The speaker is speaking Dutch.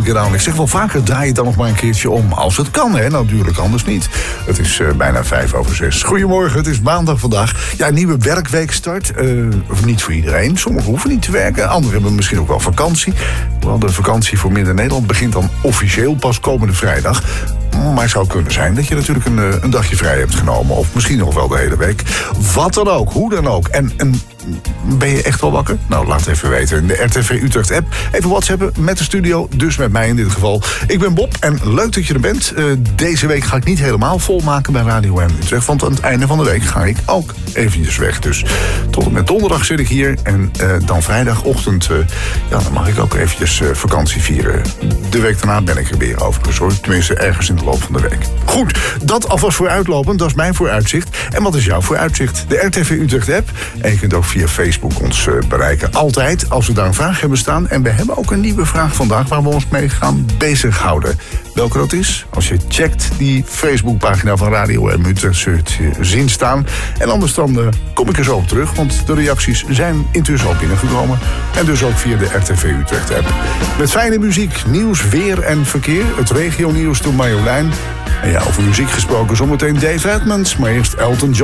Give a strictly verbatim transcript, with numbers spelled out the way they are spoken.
Get On. Ik zeg wel vaker, draai het dan nog maar een keertje om. Als het kan, hè, natuurlijk, anders niet. Het is uh, bijna vijf over zes. Goedemorgen, het is maandag vandaag. Ja, een nieuwe werkweek start. Uh, niet voor iedereen. Sommigen hoeven niet te werken. Anderen hebben misschien ook wel vakantie. Wel, de vakantie voor Midden-Nederland begint dan officieel pas komende vrijdag. Maar het zou kunnen zijn dat je natuurlijk een, een dagje vrij hebt genomen. Of misschien nog wel de hele week. Wat dan ook, hoe dan ook. En, en ben je echt wel wakker? Nou, laat het even weten in de R T V Utrecht app. Even WhatsAppen met de studio, dus met mij in dit geval. Ik ben Bob en leuk dat je er bent. Uh, deze week ga ik niet helemaal volmaken bij Radio M Utrecht. Want aan het einde van de week ga ik ook eventjes weg. Dus tot en met donderdag zit ik hier. En uh, dan vrijdagochtend, uh, ja, dan mag ik ook eventjes uh, vakantie vieren. De week daarna ben ik er weer overigens, hoor. Tenminste, ergens in de loop van de week. Goed, dat alvast vooruitlopend. Dat is mijn vooruitzicht. En wat is jouw vooruitzicht? De R T V Utrecht app. En je kunt ook via Facebook ons uh, bereiken. Altijd als we daar een vraag hebben staan. En we hebben ook een nieuwe vraag vandaag waar we ons mee gaan bezighouden. Welke dat is? Als je checkt die Facebookpagina van Radio M Utrecht, zult je zien staan. En anders dan uh, kom ik er zo op terug. Want de reacties zijn intussen al binnengekomen. En dus ook via de R T V Utrecht app. Met fijne muziek, nieuws, weer en verkeer. Het regionieuws door Marjolein. En ja, over muziek gesproken zometeen Dave Edmonds. Maar eerst Elton John.